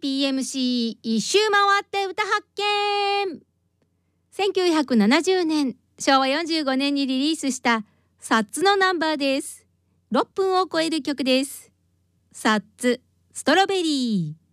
JPMC 一周回って歌発見。1970年昭和45年にリリースしたサッツのナンバーです。6分を超える曲です。サッツストロベリー。